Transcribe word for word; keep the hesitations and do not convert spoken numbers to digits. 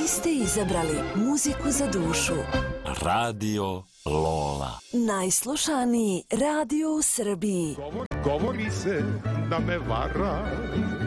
ste izabrali muziku za dušu. Radio Lola. Najslušaniji radio u Srbiji. Govori, govori se da me vara,